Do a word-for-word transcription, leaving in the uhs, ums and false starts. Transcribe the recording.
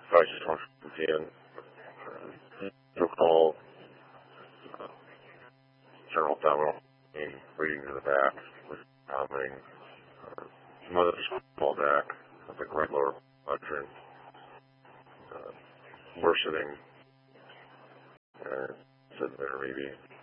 devices function, uh, so-called uh, general abdominal pain bleeding to the back with vomiting, uh, some other small back, like right lower quadrant, uh, worsening, uh, said there maybe